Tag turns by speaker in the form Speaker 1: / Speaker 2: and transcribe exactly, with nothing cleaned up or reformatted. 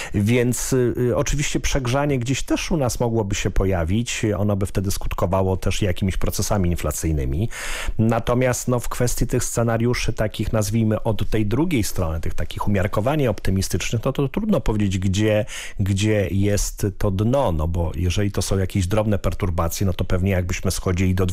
Speaker 1: Więc y, oczywiście przegrzanie gdzieś też u nas mogłoby się pojawić. Ono by wtedy skutkowało też jakimiś procesami inflacyjnymi. Natomiast no, w kwestii tych scenariuszy takich, nazwijmy od tej drugiej strony, tych takich umiarkowanie optymistycznych, no to trudno powiedzieć, gdzie, gdzie jest to dno, no bo jeżeli to są jakieś drobne perturbacje, no to pewnie jakbyśmy schodzili do